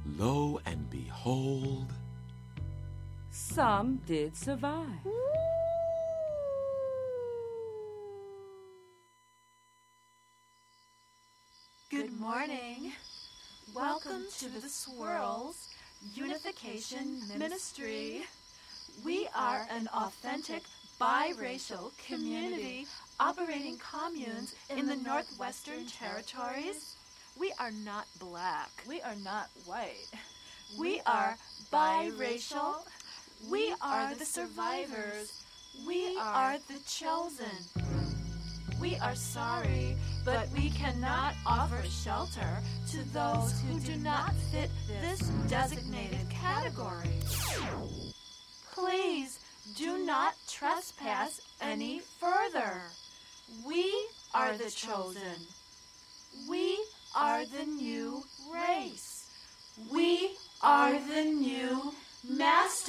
Lo and behold, some did survive. Good morning. Welcome to the Swirls Unification Ministry. We are an authentic biracial community operating communes in the Northwestern Territories. We are not black. We are not white. We are biracial. We are the survivors. We are the chosen. We are sorry, but we cannot offer shelter to those who do not fit this designated category. Please do not trespass any further. We are the chosen. We are the new race. We are the new